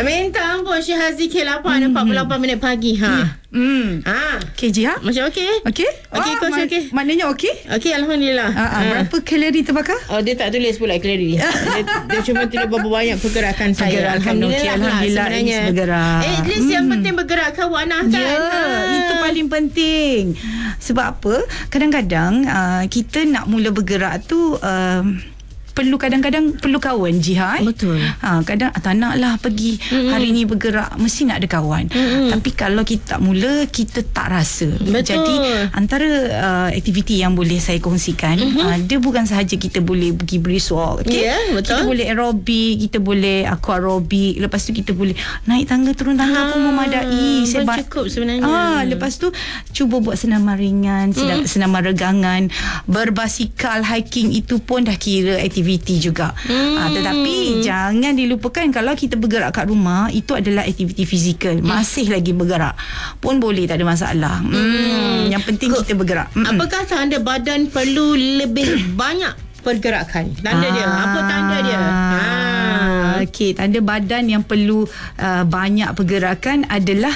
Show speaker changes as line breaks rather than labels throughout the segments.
Minta ampun Syahazi K8 48 minit pagi.
Okey Jiha.
Macam okey?
Okey.
Okey coach okey.
Maknanya okey?
Okey alhamdulillah.
Berapa kalori terbakar?
Oh dia tak tulis pula kalori. dia cuma tulis berapa banyak pergerakan saya.
Alhamdulillah
sebenarnya.
Bergerak.
At least yang penting bergerak kan Wana kan.
Itu paling penting. Sebab apa? Kadang-kadang kita nak mula bergerak tu kadang-kadang perlu kawan Jiha.
Betul.
Kadang tak nak lah pergi hari ni bergerak, mesti nak ada kawan. Tapi kalau kita tak mula, kita tak rasa.
Betul.
Jadi antara aktiviti yang boleh saya kongsikan, dia bukan sahaja kita boleh pergi brisk walk, okay?
Betul.
Kita boleh aerobik, kita boleh aquarobic, lepas tu kita boleh naik tangga, turun tangga pun memadai.
Cukup sebenarnya.
Lepas tu cuba buat senaman ringan, senaman regangan, berbasikal, hiking, itu pun dah kira aktiviti juga. Tetapi jangan dilupakan, kalau kita bergerak kat rumah, itu adalah aktiviti fizikal. Masih lagi bergerak pun boleh, tak ada masalah. Yang penting kita bergerak.
Apakah tanda badan perlu lebih banyak pergerakan? Tanda dia. Apa tanda dia?
Okey, tanda badan yang perlu banyak pergerakan adalah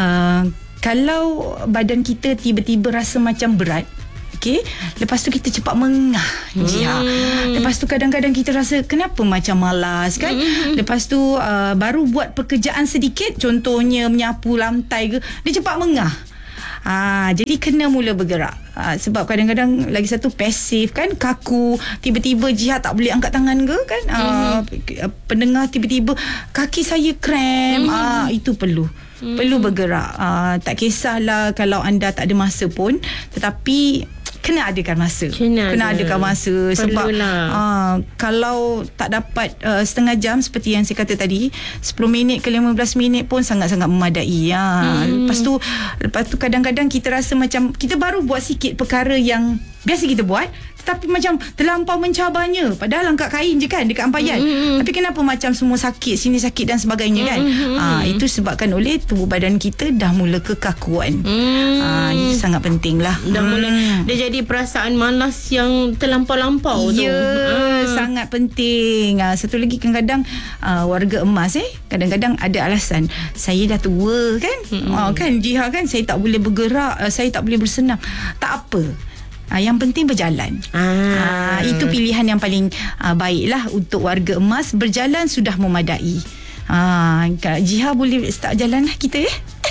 kalau badan kita tiba-tiba rasa macam berat. Okey, lepas tu kita cepat mengah. Lepas tu kadang-kadang kita rasa kenapa macam malas kan. Lepas tu baru buat pekerjaan sedikit, contohnya menyapu lantai ke, dia cepat mengah. Jadi kena mula bergerak. Sebab kadang-kadang lagi satu pasif kan, kaku, tiba-tiba Jiha tak boleh angkat tangan ke kan. Pendengar tiba-tiba kaki saya kram. Itu perlu bergerak. Tak kisahlah kalau anda tak ada masa pun, tetapi kena adakan masa. Kena adakan masa. Sebab kalau tak dapat setengah jam seperti yang saya kata tadi, 10 minit ke 15 minit pun sangat-sangat memadai. Lepas tu kadang-kadang kita rasa macam kita baru buat sikit perkara yang biasa kita buat, tetapi macam terlampau mencabarnya, padahal angkat kain je kan dekat ampayan. Tapi kenapa macam semua sakit, sini sakit dan sebagainya kan. Itu sebabkan oleh tubuh badan kita dah mula kekakuan. Itu sangat penting lah.
Dah mula dia jadi perasaan malas yang terlampau-lampau tu.
Sangat penting. Satu lagi, kadang-kadang warga emas kadang-kadang ada alasan, saya dah tua kan. Kan Jiha kan, saya tak boleh bergerak, saya tak boleh bersenam. Tak apa, yang penting berjalan. Itu pilihan yang paling baiklah untuk warga emas. Berjalan sudah memadai. Jiha boleh start jalan lah kita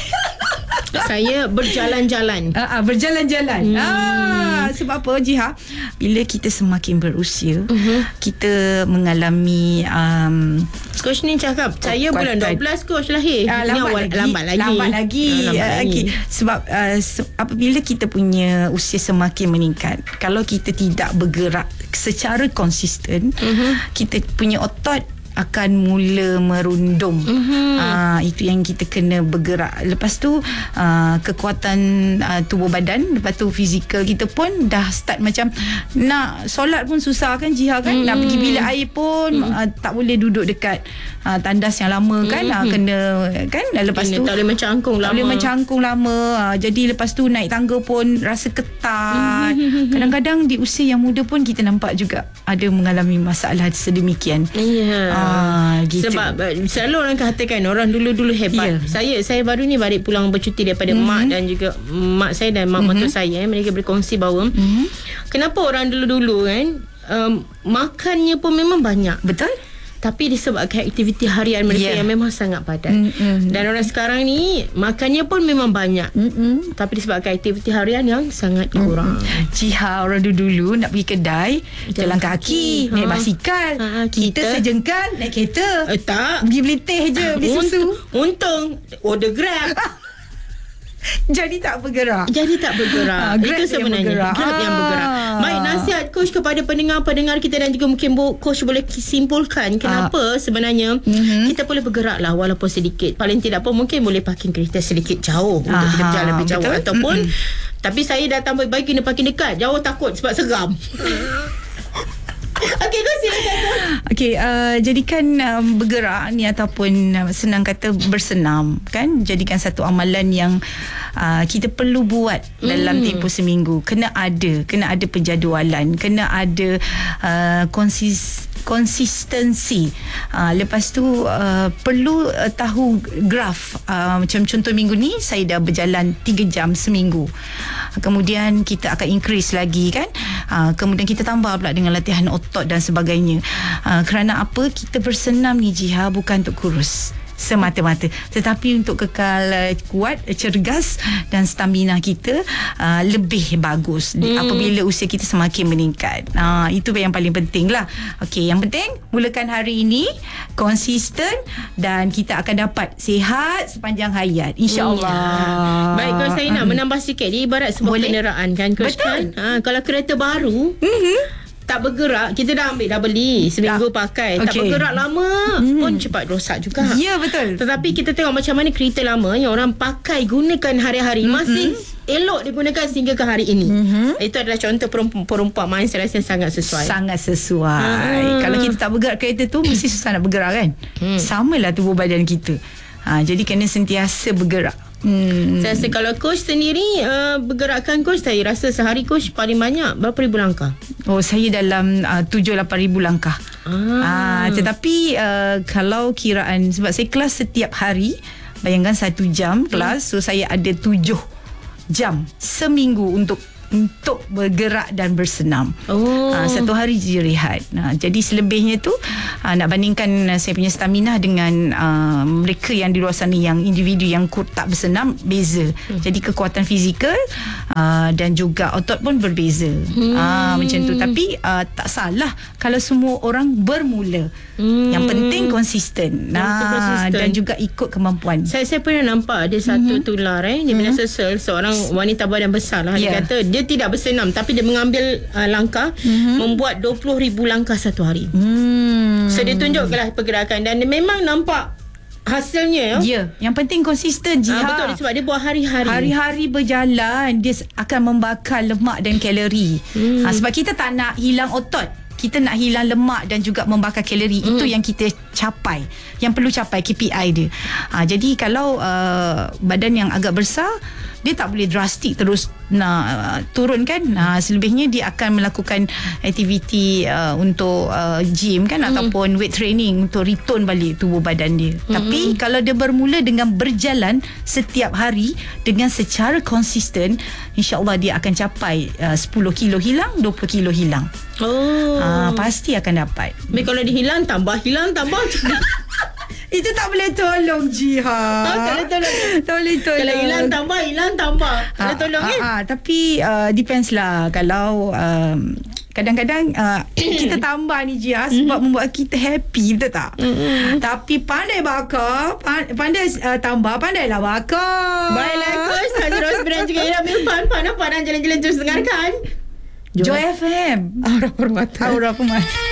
Saya berjalan-jalan.
Berjalan-jalan. Sebab apa Jiha? Bila kita semakin berusia, kita mengalami
Coach ni cakap saya bulan 12 coach lahir.
Lambat lagi. Sebab apabila kita punya usia semakin meningkat, kalau kita tidak bergerak secara konsisten, kita punya otot akan mula merundum. Itu yang kita kena bergerak. Lepas tu kekuatan tubuh badan, lepas tu fizikal kita pun dah start macam nak solat pun susah kan Jiha kan. Nak pergi bilik air pun tak boleh duduk dekat tandas yang lama kan. Kena kan. Lepas tu
tak boleh mencangkung lama.
Jadi lepas tu naik tangga pun rasa ketat. Kadang-kadang di usia yang muda pun kita nampak juga ada mengalami masalah sedemikian. Gitu.
Sebab selalu orang katakan orang dulu-dulu hebat. Saya baru ni balik pulang bercuti daripada mak dan juga mak saya dan mak mertua saya. Mereka berkongsi bahawa kenapa orang dulu-dulu kan makannya pun memang banyak.
Betul.
Tapi disebabkan aktiviti harian mereka yang memang sangat padat. Dan orang sekarang ni makannya pun memang banyak, tapi disebabkan aktiviti harian yang sangat kurang.
Jiha, orang dulu nak pergi kedai jalan kaki, naik basikal. Kita sejengkal naik kereta.
Tak,
pergi beli teh je, beli susu.
Untung order Grab.
Jadi tak bergerak.
Itu sebenarnya Grab yang bergerak. Baik, nasihat coach kepada pendengar-pendengar kita, dan juga mungkin coach boleh simpulkan kenapa sebenarnya kita boleh bergerak lah walaupun sedikit. Paling tidak pun mungkin boleh parking kereta sedikit jauh untuk kita berjalan lebih jauh. Ataupun tapi saya datang baik kena parking dekat, jauh takut sebab seram. Okey, silakan.
Okey, jadikan bergerak ni ataupun senang kata bersenam kan, jadikan satu amalan yang kita perlu buat dalam tempoh seminggu. Kena ada penjadualan, kena ada konsistensi. Lepas tu perlu tahu graf. Macam contoh minggu ni saya dah berjalan 3 jam seminggu. Kemudian kita akan increase lagi kan. Kemudian kita tambah pula dengan latihan otot dan sebagainya. Kerana apa? Kita bersenam ni Jiha bukan untuk kurus semata-mata, tetapi untuk kekal kuat, cergas dan stamina kita lebih bagus apabila usia kita semakin meningkat. Itu yang paling penting lah. Okey, yang penting mulakan hari ini konsisten dan kita akan dapat sihat sepanjang hayat, insya-Allah.
Baik, kalau saya nak menambah sikit, dia ibarat sebuah kenderaan kan, Coach. Kan? Kalau kereta baru tak bergerak, kita dah beli seminggu pakai, tak bergerak lama pun cepat rosak juga.
Ya, betul.
Tetapi kita tengok macam mana kereta lama yang orang pakai gunakan hari-hari masih elok digunakan sehingga ke hari ini. Itu adalah contoh perumpamaan saya rasa sangat sesuai.
Sangat sesuai. Kalau kita tak bergerak kereta tu mesti susah nak bergerak kan. Samalah tubuh badan kita. Jadi kena sentiasa bergerak.
Saya rasa kalau Coach sendiri bergerakkan Coach, saya rasa sehari Coach paling banyak berapa ribu langkah?
Saya dalam 7-8 ribu langkah. Tetapi kalau kiraan, sebab saya kelas setiap hari, bayangkan 1 jam kelas, so saya ada 7 jam seminggu untuk bergerak dan bersenam. Satu hari je rehat. Jadi selebihnya tu nak bandingkan saya punya stamina dengan mereka yang di luar sana, yang individu yang tak bersenam, beza. Jadi kekuatan fizikal dan juga otot pun berbeza. Macam tu. Tapi tak salah kalau semua orang bermula. Yang penting konsisten. Dan juga ikut kemampuan.
Saya pernah nampak ada satu tular di media sosial, seorang wanita badan besar lah. Dia kata dia tidak bersenam, tapi dia mengambil langkah, membuat 20,000 langkah satu hari. So dia tunjukkanlah pergerakan dan memang nampak hasilnya.
Ya, yang penting konsisten je.
Betul, sebab dia buat hari-hari.
Hari-hari berjalan, dia akan membakar lemak dan kalori. Sebab kita tak nak hilang otot, kita nak hilang lemak dan juga membakar kalori. Itu yang kita capai, yang perlu capai KPI dia. Jadi kalau badan yang agak besar, dia tak boleh drastik terus nak turun kan. Selebihnya dia akan melakukan aktiviti untuk gym kan, ataupun weight training untuk return balik tubuh badan dia. Tapi kalau dia bermula dengan berjalan setiap hari dengan secara konsisten, insya-Allah dia akan capai 10 kilo hilang, 20 kilo hilang. Pasti akan dapat.
Tapi kalau dia hilang tambah
itu tak boleh tolong Jiha. Tak boleh tolong.
Kalau hilang tambah. Kalau tolong
tapi depends lah. Kalau kadang-kadang kita tambah ni Jiha sebab membuat kita happy, betul tak? Tapi pandai bakar, pandai tambah, pandailah bakar.
Baiklah Coach, Haji Rosbi dan juga Ira Milpan, pandang jalan-jalan terus dengarkan
Joy FM. Aura Permata.